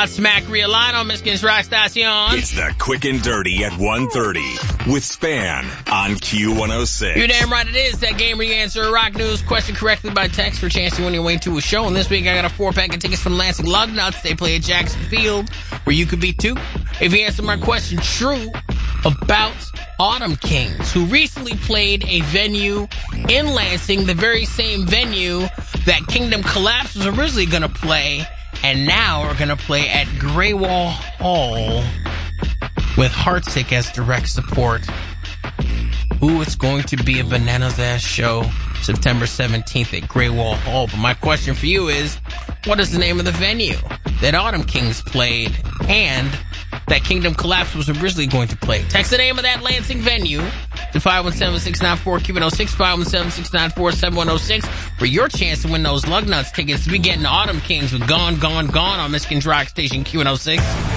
Smack Realign on Michigan's Rock Station. It's the Quick and Dirty at 1:30 with Span on Q106. You're damn right it is. That game where you answer a rock news question correctly by text for a chance to win your way to a show. And this week I got a 4-pack of tickets from Lansing Lugnuts. They play at Jackson Field, where you could be too. If you answer my question true about Autumn Kings, who recently played a venue in Lansing, the very same venue that Kingdom Collapse was originally going to play, and now are going to play at Graywall Hall with Heartsick as direct support. Ooh, it's going to be a bananas-ass show September 17th at Graywall Hall. But my question for you is, what is the name of the venue that Autumn Kings played and that Kingdom Collapse was originally going to play? Text the name of that Lansing venue to 517-694-Q106, 517-694-7106 for your chance to win those Lugnuts tickets to be getting Autumn Kings with Gone, Gone, Gone on Michigan's Rock Station Q106.